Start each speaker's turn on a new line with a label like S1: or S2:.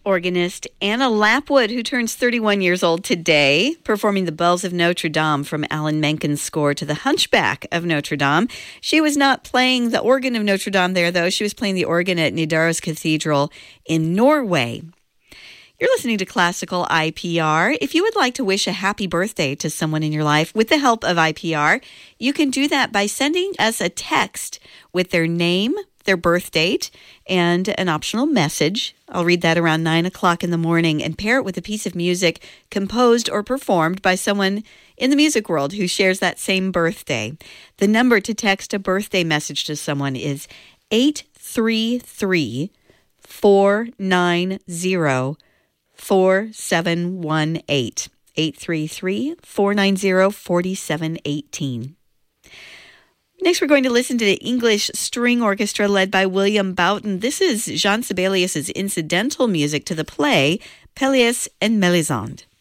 S1: Organist Anna Lapwood, who turns 31 years old today, performing the Bells of Notre Dame from Alan Menken's score to The Hunchback of Notre Dame. She was not playing the organ of Notre Dame there, though. She was playing the organ at Nidaros Cathedral in Norway. You're listening to Classical IPR. If you would like to wish a happy birthday to someone in your life with the help of IPR, you can do that by sending us a text with their name, their birth date, and an optional message. I'll read that around 9 o'clock in the morning and pair it with a piece of music composed or performed by someone in the music world who shares that same birthday. The number to text a birthday message to someone is 833-490-4718. 833-490-4718. Next, we're going to listen to the English String Orchestra led by William Boughton. This is Jean Sibelius' incidental music to the play Pelléas and Mélisande.